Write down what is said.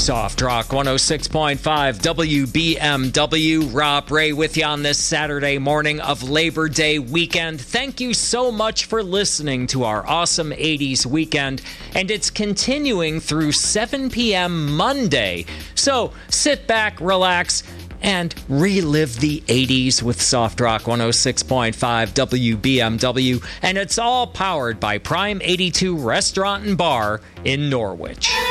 Soft Rock 106.5 WBMW. Rob Ray with you on this Saturday morning of Labor Day weekend. Thank you so much for listening to our awesome 80s weekend, and it's continuing through 7 p.m. Monday. So sit back, relax, and relive the 80s with Soft Rock 106.5 WBMW. And it's all powered by Prime 82 Restaurant and Bar in Norwich.